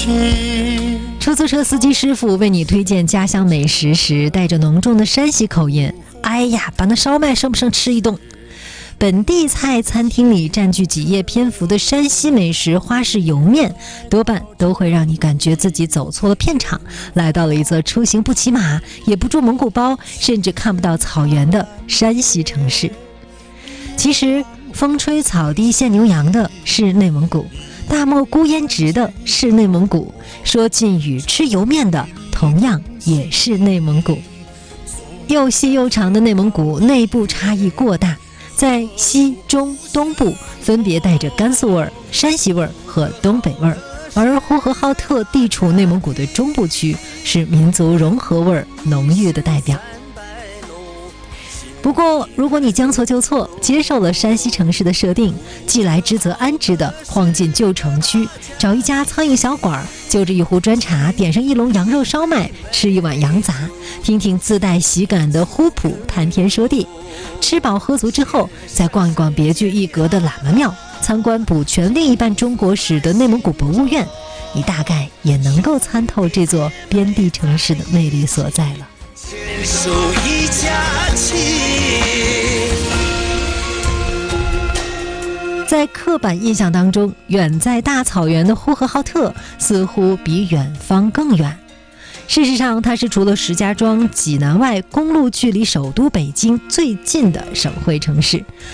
去。 出租车司机师傅为你推荐家乡美食时，带着浓重的山西口音：“哎呀，把那烧麦剩不剩吃一顿？”本地菜餐厅里占据几页篇幅的山西美食花式油面，多半都会让你感觉自己走错了片场，来到了一座出行不骑马，也不住蒙古包，甚至看不到草原的山西城市。其实，风吹草低见牛羊的是内蒙古，大漠孤烟直的是内蒙古，说晋语吃油面的同样也是内蒙古。又细又长的内蒙古内部差异过大，在西中东部分别带着甘肃味儿、山西味儿和东北味儿，而呼和浩特地处内蒙古的中部区，是民族融合味儿浓郁的代表。不过，如果你将错就错，接受了山西城市的设定，既来之则安之的晃进旧城区，找一家苍蝇小馆，就着一壶砖茶，点上一笼羊肉烧麦，吃一碗羊杂，听听自带喜感的呼普谈天说地，吃饱喝足之后，再逛一逛别具一格的喇嘛庙，参观补全另一半中国史的内蒙古博物院，你大概也能够参透这座边地城市的魅力所在了。 牵手一家亲。 在刻板印象当中，远在大草原的呼和浩特似乎比远方更远。事实上，它是除了石家庄、济南外，公路距离首都北京最近的省会城市。